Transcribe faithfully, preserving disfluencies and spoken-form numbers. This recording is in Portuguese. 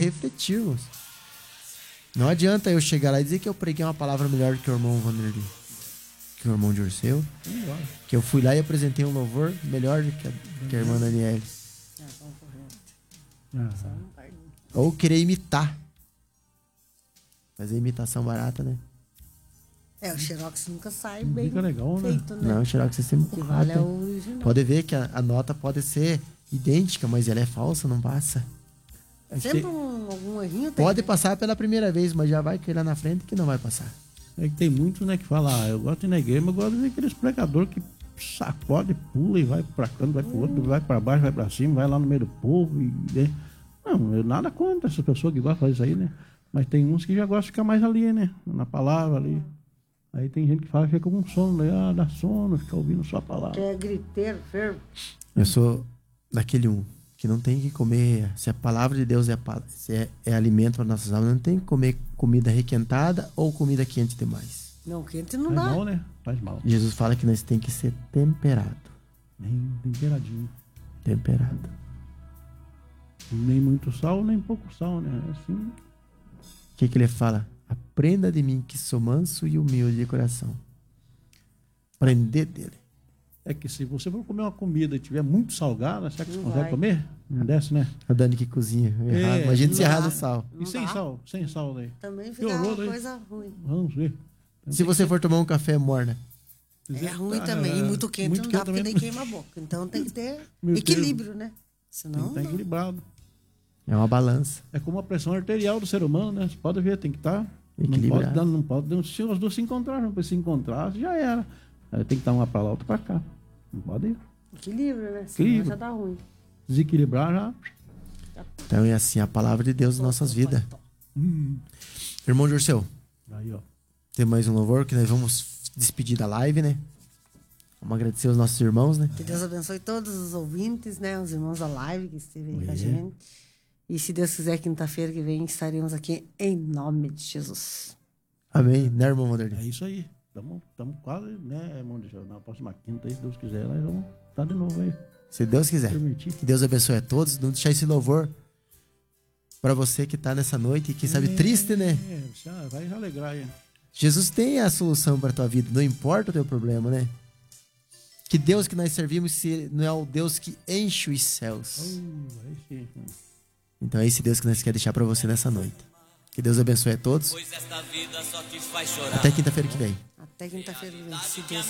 refletirmos. Não adianta eu chegar lá e dizer que eu preguei uma palavra melhor que o irmão Vanderlei, que o irmão Dirceu, que eu fui lá e apresentei um louvor melhor do que a, que a irmã Daniele. Ah. Ou querer imitar. Fazer imitação barata, né? É, o Xerox nunca sai bem Fica legal, né? feito, né? Não, o Xerox é sempre O que borrado, vale é né? o original. Pode ver que a, a nota pode ser idêntica, mas ela é falsa, não passa. É que Sempre tem- um, algum errinho tem. Pode né? passar pela primeira vez, mas já vai cair lá na frente que não vai passar. É que tem muitos, né, que falam, ah, eu gosto de ir na igreja, mas eu gosto de ver aqueles pregadores que sacode, pula e vai pra canto, vai pro outro, vai pra baixo, vai pra cima, vai lá no meio do povo. E, né? Não, eu nada contra essa pessoa que gosta de fazer isso aí, né? Mas tem uns que já gostam de ficar mais ali, né? Na palavra ali. Aí tem gente que fala que fica com sono, né? Ah, dá sono, fica ouvindo só a Que palavra. é griteiro, fervo. Eu sou daquele um que não tem que comer. Se a palavra de Deus é, pa- se é, é alimento para nossas almas, não tem que comer comida requentada ou comida quente demais. Não, quente não Faz dá. mal, né? Faz mal. Jesus fala que nós tem que ser temperado. Nem temperadinho. Temperado. Nem muito sal, nem pouco sal, né? Assim, O que, que ele fala? Aprenda de mim que sou manso e humilde de coração. Aprender dele. é que se você for comer uma comida e tiver muito salgada, será que você Não consegue vai. comer? Não desce, né? A Dani que cozinha. Errado. É, Imagina não se dá. errado o sal. E Não sem dá. sal, sem sal daí. Também fica Piorou, uma né? coisa ruim. Vamos ver. Se você for tomar um café morna. É ruim Ah, também. E muito quente muito não dá, quente porque também daí não- queima a boca. Então tem que ter Meu equilíbrio, né? Tem Senão. que estar não. equilibrado. É uma balança. É como a pressão arterial do ser humano, né? Você pode ver, tem que estar. Não pode, Equilibrado. dar- não pode dar- se as duas se encontrarem, não pode se encontrar, já era. Aí tem que estar uma para lá, outra para cá. Não pode ir. Equilíbrio, né? Senão Equilíbrio. já dá ruim. Desequilibrar já. Então é assim a palavra de Deus em nossas vidas. Hum. Irmão Dirceu, Aí, ó. tem mais um louvor que nós vamos despedir da live, né? Vamos agradecer os nossos irmãos, né? Que Deus abençoe todos os ouvintes, né? Os irmãos da live que esteve aí com a É. gente. E se Deus quiser, quinta-feira que vem estaremos aqui em nome de Jesus. Amém. Né, irmão Vanderlei? É isso aí. Estamos quase, né, irmão? Deixa eu- Na próxima quinta, aí, se Deus quiser, nós vamos estar de novo aí. Se Deus quiser. Permitir. Que Deus abençoe a todos. Não deixar esse louvor pra você que tá nessa noite e quem sabe É, triste, né? É, já vai alegrar aí. Jesus tem a solução pra tua vida. Não importa o teu problema, né? Que Deus que nós servimos se não é o Deus que enche os céus. Uh, aí sim. Então é esse Deus que nós queremos deixar pra você nessa noite. Que Deus abençoe a todos. Pois esta vida só te faz chorar. Até quinta-feira que vem. Até quinta-feira que vem, se Deus